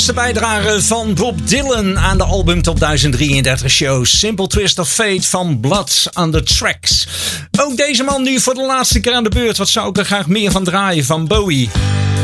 De bijdrage van Bob Dylan aan de album Top 1033 show Simple Twist of Fate van Blood on the Tracks. Ook deze man nu voor de laatste keer aan de beurt. Wat zou ik er graag meer van draaien van Bowie?